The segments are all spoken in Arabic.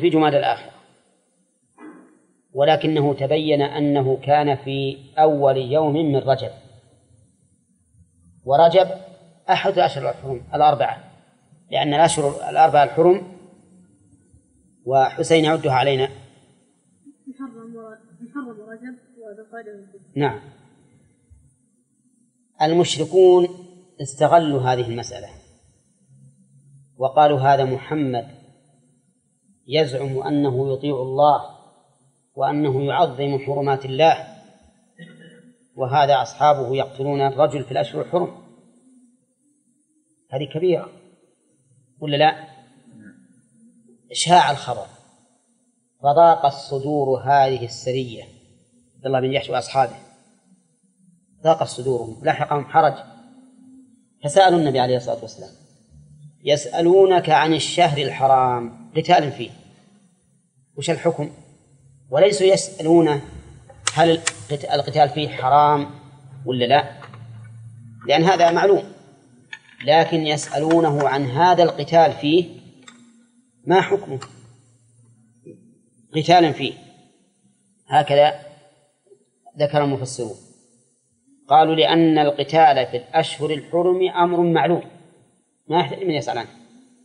في جماد الآخرة، ولكنه تبين أنه كان في أول يوم من رجب، ورجب أحد الأشهر الحرم الأربعة، لأن الأشهر الأربعة الحرم، وحسين يعدها علينا محرم ورجب وذو. نعم. المشركون استغلوا هذه المسألة وقالوا هذا محمد يزعم أنه يطيع الله وأنه يعظم حرمات الله، وهذا أصحابه يقتلون الرجل في الأشهر الحرم. هذه كبيرة ولا لا؟ شاع الخبر فضاقت صدور هذه السرية عبد الله بن جحش وأصحابه، ضاقت صدورهم، لحقهم حرج، فسألوا النبي عليه الصلاة والسلام: يسألونك عن الشهر الحرام قتال فيه، وش الحكم؟ وليسوا يسألون هل القتال فيه حرام ولا لا، لأن هذا معلوم، لكن يسألونه عن هذا القتال فيه ما حكمه، قتال فيه. هكذا ذكر المفسرون، قالوا لأن القتال في الأشهر الحرم أمر معلوم ما يحتاج من يسأل عنه،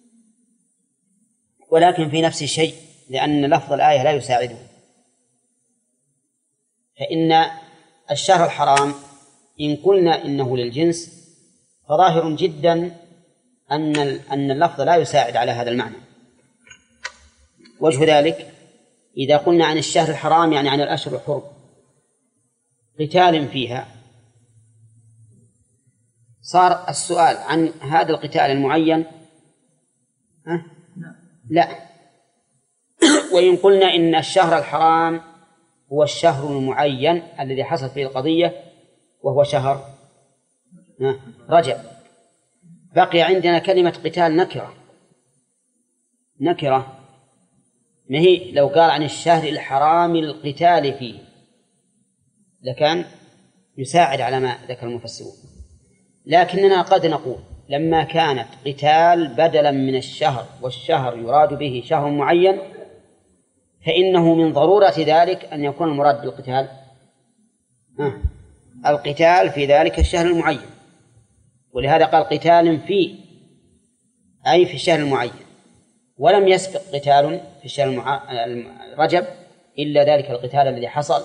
ولكن في نفس الشيء لأن لفظ الآية لا يساعده. فإن الشهر الحرام إن قلنا إنه للجنس فظاهر جدا أن اللفظ لا يساعد على هذا المعنى. وجه ذلك إذا قلنا عن الشهر الحرام يعني عن الأشهر الحرم قتال فيها، صار السؤال عن هذا القتال المعين لا. وإن قلنا إن الشهر الحرام هو الشهر المعين الذي حصل فيه القضية وهو شهر رجب، بقي عندنا كلمة قتال نكرة ما هي. لو قال عن الشهر الحرام القتال فيه لكان يساعد على ما ذكر المفسرون، لكننا قد نقول لما كانت قتال بدلا من الشهر والشهر يراد به شهر معين فإنه من ضرورة ذلك أن يكون المراد بالقتال القتال في ذلك الشهر المعين، ولهذا قال قتال فيه أي في الشهر المعين، ولم يسبق قتال في الشهر رجب إلا ذلك القتال الذي حصل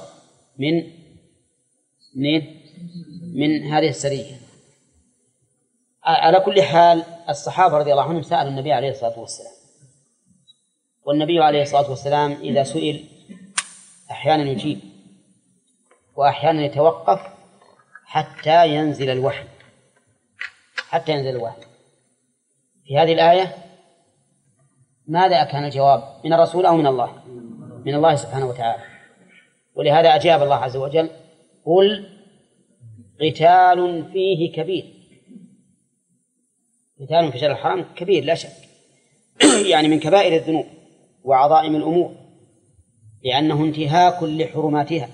من هذه السرية. على كل حال الصحابة رضي الله عنهم سألوا النبي عليه الصلاة والسلام، والنبي عليه الصلاة والسلام إذا سئل أحيانا يجيب وأحيانا يتوقف حتى ينزل الوحي. في هذه الآية ماذا كان الجواب؟ من الرسول أو من الله؟ من الله سبحانه وتعالى، ولهذا أجاب الله عز وجل: قل قتال فيه كبير. قتال في شهر الحرام كبير لا شك، يعني من كبائر الذنوب وعظائم الأمور، لأنه انتهاك لحرماتها،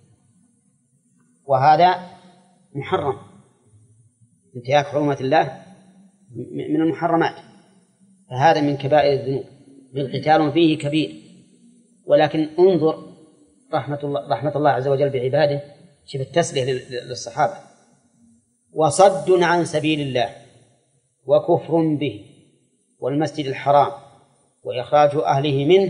وهذا محرم. انتهاك حرمات الله من المحرمات، فهذا من كبائر الذنوب، القتال فيه كبير. ولكن انظر رحمة الله عز وجل بعباده، شوف التسلية للصحابة: وصد عن سبيل الله وكفر به والمسجد الحرام وإخراج أهله منه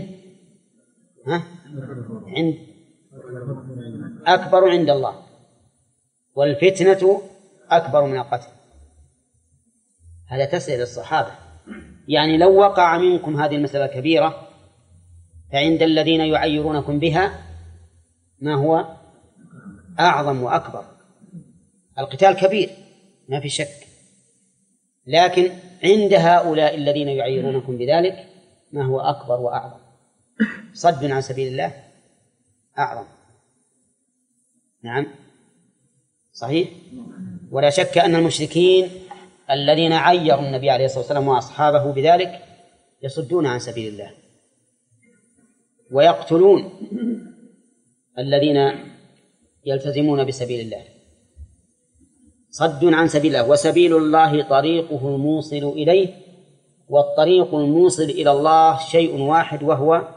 أكبر عند الله والفتنة أكبر من القتل. هذا تسلية للصحابة، يعني لو وقع منكم هذه المسألة كبيرة فعند الذين يعيرونكم بها ما هو أعظم وأكبر. القتال كبير ما في شك، لكن عند هؤلاء الذين يعيرونكم بذلك ما هو أكبر وأعظم. صد عن سبيل الله أعظم، نعم صحيح. ولا شك أن المشركين الذين عيروا النبي عليه الصلاة والسلام وأصحابه بذلك يصدون عن سبيل الله ويقتلون الذين يلتزمون بسبيل الله. صد عن سبيل الله، وسبيل الله طريقه الموصل إليه، والطريق الموصل إلى الله شيء واحد وهو